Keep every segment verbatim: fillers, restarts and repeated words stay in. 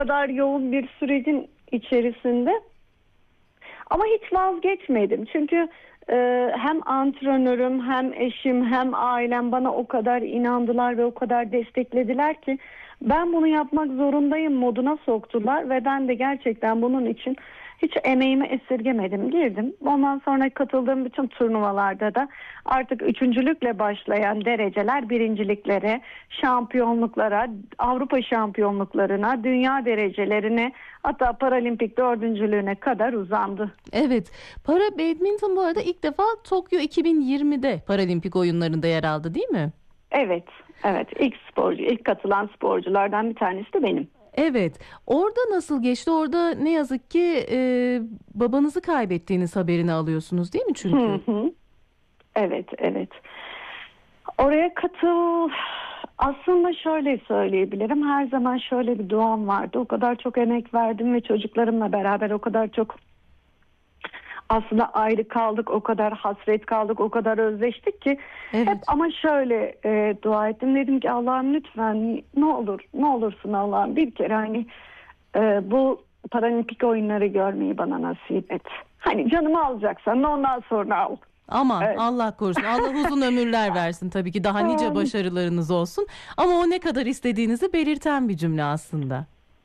kadar yoğun bir sürecin içerisinde. Ama hiç vazgeçmedim. Çünkü e, hem antrenörüm hem eşim hem ailem bana o kadar inandılar ve o kadar desteklediler ki ben bunu yapmak zorundayım moduna soktular ve ben de gerçekten bunun için hiç emeğimi esirgemedim. Girdim. Ondan sonra katıldığım bütün turnuvalarda da artık üçüncülükle başlayan dereceler birinciliklere, şampiyonluklara, Avrupa şampiyonluklarına, dünya derecelerine, hatta paralimpik dördüncülüğüne kadar uzandı. Evet. Para badminton bu arada ilk defa Tokyo iki bin yirmide Paralimpik oyunlarında yer aldı, değil mi? Evet, evet. İlk sporcu, ilk katılan sporculardan bir tanesi de benim. Evet. Orada nasıl geçti? Orada ne yazık ki e, babanızı kaybettiğiniz haberini alıyorsunuz, değil mi çünkü? Hı hı. Evet, evet. Oraya katıl... Aslında şöyle söyleyebilirim. Her zaman şöyle bir duam vardı. O kadar çok emek verdim ve çocuklarımla beraber o kadar çok aslında ayrı kaldık, o kadar hasret kaldık, o kadar özleştik ki Evet. hep ama şöyle e, dua ettim. Dedim ki Allah'ım lütfen ne olur, ne olursun Allah'ım bir kere hani e, bu paralimpik oyunları görmeyi bana nasip et. Hani canımı alacaksan ondan sonra al. Aman Evet. Allah korusun. Allah uzun ömürler versin tabii ki. Daha nice başarılarınız olsun. Ama o ne kadar istediğinizi belirten bir cümle aslında.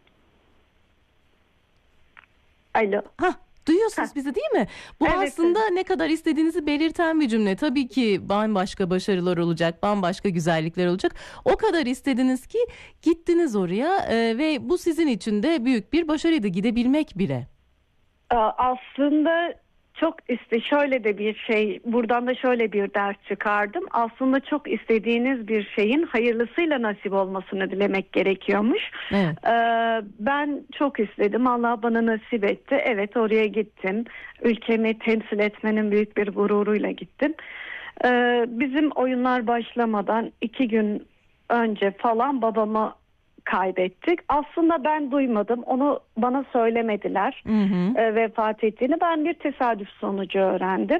Alo. Hah, duyuyorsunuz bizi, değil mi? Bu Evet, aslında evet. ne kadar istediğinizi belirten bir cümle. Tabii ki bambaşka başarılar olacak, bambaşka güzellikler olacak. O kadar istediniz ki gittiniz oraya e, ve bu sizin için de büyük bir başarıydı, gidebilmek bile. Aslında çok iste şöyle de bir şey, buradan da şöyle bir ders çıkardım. Aslında çok istediğiniz bir şeyin hayırlısıyla nasip olmasını dilemek gerekiyormuş. Evet. Ee, ben çok istedim. Allah bana nasip etti. Evet, oraya gittim. Ülkemi temsil etmenin büyük bir gururuyla gittim. Ee, bizim oyunlar başlamadan iki gün önce falan babamı kaybettik. Aslında ben duymadım. Onu bana söylemediler. Hı hı. E, vefat ettiğini. Ben bir tesadüf sonucu öğrendim.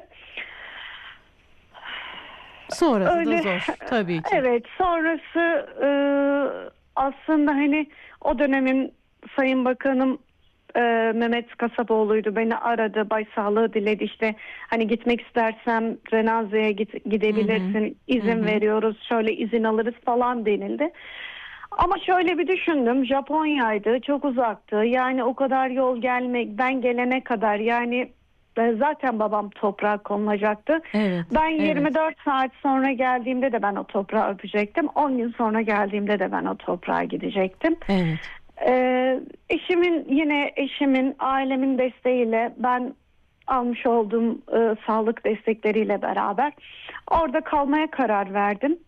Sonrası Öyle, da zor tabii ki. evet, sonrası e, aslında hani o dönemin Sayın Bakanım e, Mehmet Kasapoğlu'ydu, beni aradı, başsağlığı diledi, işte hani gitmek istersem Renaze'ye git, gidebilirsin, Hı hı. izin Hı hı. veriyoruz, şöyle izin alırız falan denildi. Ama şöyle bir düşündüm, Japonya'ydı, çok uzaktı, yani o kadar yol gelmek, ben gelene kadar yani ben zaten babam toprağa konulacaktı. Evet, Ben evet. yirmi dört saat sonra geldiğimde de ben o toprağı öpecektim. on gün sonra geldiğimde de ben o toprağa gidecektim. Evet. Ee, eşimin yine eşimin ailemin desteğiyle ben almış olduğum e, sağlık destekleriyle beraber orada kalmaya karar verdim.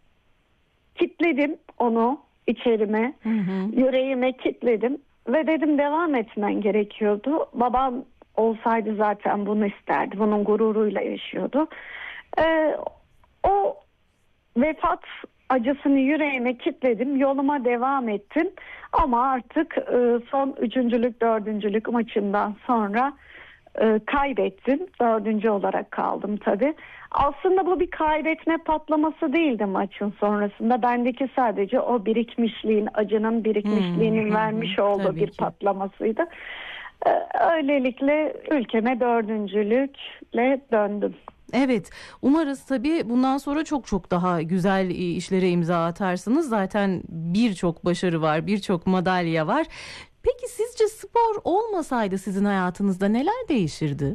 Kitledim onu içerime, Hı hı. yüreğime kitledim ve dedim devam etmen gerekiyordu. Babam olsaydı zaten bunu isterdi. Bunun gururuyla yaşıyordu. Ee, o vefat acısını yüreğime kitledim. Yoluma devam ettim. Ama artık e, son üçüncülük, dördüncülük maçından sonra e, kaybettim. Dördüncü olarak kaldım tabii. Aslında bu bir kaybetme patlaması değildi maçın sonrasında. Bendeki sadece o birikmişliğin, acının birikmişliğinin Hmm, vermiş hı hı, olduğu tabii bir ki. patlamasıydı. Ee, öylelikle ülkeme dördüncülükle döndüm. Evet, umarız tabii bundan sonra çok çok daha güzel e, işlere imza atarsınız. Zaten birçok başarı var, birçok madalya var. Peki sizce spor olmasaydı sizin hayatınızda neler değişirdi?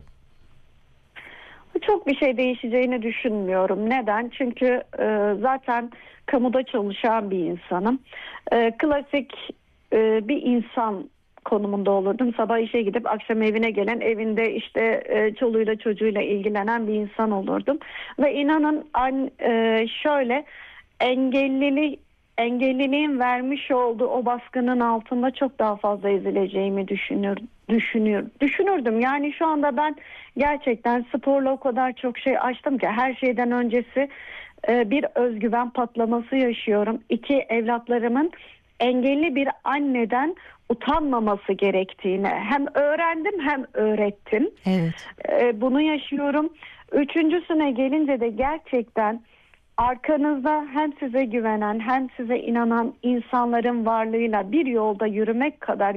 Çok bir şey değişeceğini düşünmüyorum. Neden? Çünkü e, zaten kamuda çalışan bir insanım. E, klasik e, bir insan konumunda olurdum. Sabah işe gidip akşam evine gelen, evinde işte e, çoluğuyla çocuğuyla ilgilenen bir insan olurdum. Ve inanın an, e, şöyle engellili engelliliğin vermiş olduğu o baskının altında çok daha fazla ezileceğimi düşünür, düşünür, düşünürdüm. Yani şu anda ben gerçekten sporla o kadar çok şey açtım ki her şeyden öncesi e, bir özgüven patlaması yaşıyorum. İki, evlatlarımın engelli bir anneden utanmaması gerektiğini hem öğrendim hem öğrettim. Evet. E, bunu yaşıyorum. Üçüncüsüne gelince de gerçekten arkanızda hem size güvenen hem size inanan insanların varlığıyla bir yolda yürümek kadar